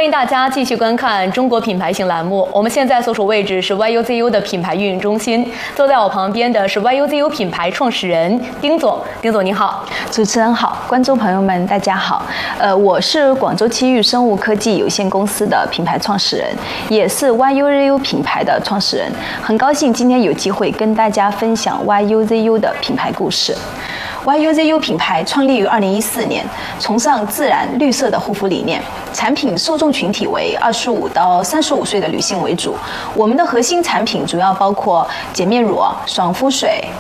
欢迎大家继续观看中国品牌型栏目。我们现在所处位置是 YUZU 的品牌运营中心，坐在我旁边的是 YUZU 品牌创始人丁总。丁总你好。 主持人好，观众朋友们大家好。我是广州期域生物科技有限公司的品牌创始人，也是 YUZU 品牌的创始人。很高兴今天有机会跟大家分享 YUZU 的品牌故事。YUZU 品牌创立于2014年，崇尚自然绿色的护肤理念，产品受众群体为25到35岁的女性为主。我们的核心产品主要包括洁面乳、爽肤水、